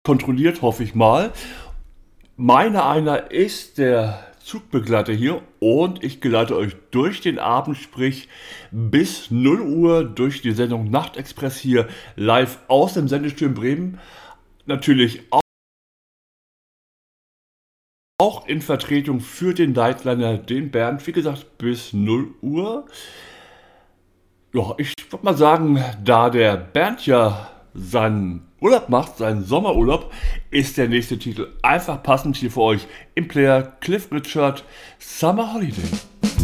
kontrolliert, hoffe ich mal. Einer ist der Zugbegleiter hier und ich geleite euch durch den Abend, sprich bis 0 Uhr durch die Sendung Nachtexpress hier live aus dem Sendestürm Bremen. Natürlich auch in Vertretung für den Nightliner, den Bernd, wie gesagt, bis 0 Uhr. Ja, ich würde mal sagen, da der Bernd ja seinen Urlaub macht, seinen Sommerurlaub, ist der nächste Titel einfach passend hier für euch im Player Cliff Richard Summer Holiday.